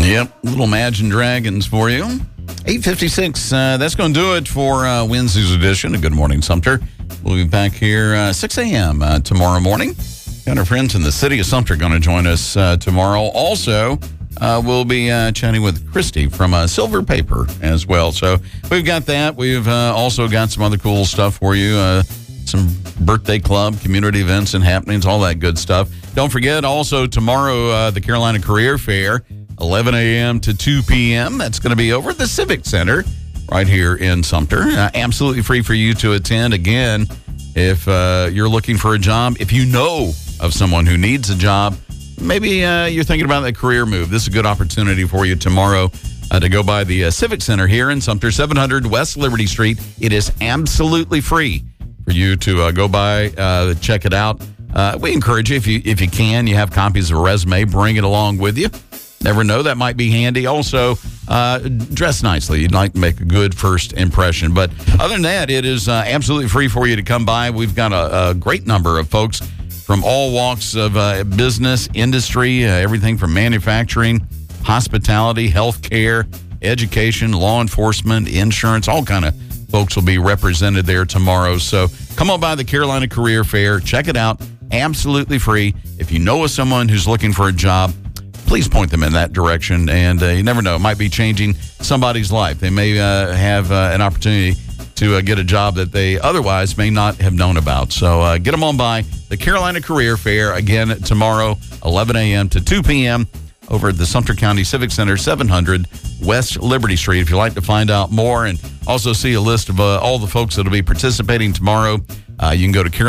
Yep, little Imagine Dragons for you. 8:56, that's going to do it for Wednesday's edition of Good Morning Sumter. We'll be back here 6 a.m. Tomorrow morning. Got our friends in the city of Sumter going to join us tomorrow. Also, we'll be chatting with Christy from Silver Paper as well. So we've got that. We've also got some other cool stuff for you. Some birthday club, community events and happenings, all that good stuff. Don't forget, also tomorrow, the Carolina Career Fair, 11 a.m. to 2 p.m. That's going to be over at the Civic Center right here in Sumter. Absolutely free for you to attend. Again, if you're looking for a job, if you know of someone who needs a job, maybe you're thinking about that career move. This is a good opportunity for you tomorrow to go by the Civic Center here in Sumter, 700 West Liberty Street. It is absolutely free for you to go by, check it out. We encourage you, if you can, you have copies of a resume, bring it along with you. Never know, that might be handy. Also, dress nicely. You'd like to make a good first impression. But other than that, it is absolutely free for you to come by. We've got a great number of folks from all walks of business, industry, everything from manufacturing, hospitality, healthcare, education, law enforcement, insurance, all kind of folks will be represented there tomorrow. So come on by the Carolina Career Fair. Check it out. Absolutely free. If you know of someone who's looking for a job, please point them in that direction. And you never know, it might be changing somebody's life. They may have an opportunity to get a job that they otherwise may not have known about. So get them on by the Carolina Career Fair, again, tomorrow, 11 a.m. to 2 p.m. over at the Sumter County Civic Center, 700 West Liberty Street. If you'd like to find out more and also see a list of all the folks that will be participating tomorrow, you can go to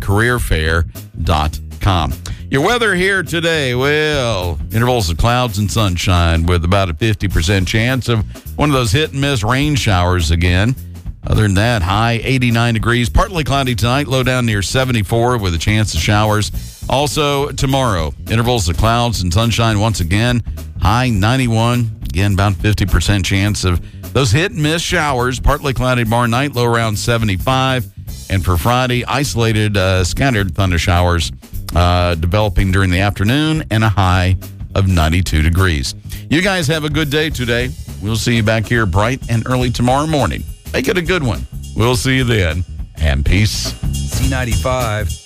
carolinacareerfair.com. Your weather here today, well, intervals of clouds and sunshine with about a 50% chance of one of those hit-and-miss rain showers again. Other than that, high 89 degrees, partly cloudy tonight, low down near 74 with a chance of showers. Also, tomorrow, intervals of clouds and sunshine once again, high 91. Again, about 50% chance of those hit-and-miss showers, partly cloudy tomorrow night, low around 75. And for Friday, isolated scattered thunder showers developing during the afternoon and a high of 92 degrees. You guys have a good day today. We'll see you back here bright and early tomorrow morning. Make it a good one. We'll see you then. And peace. C95.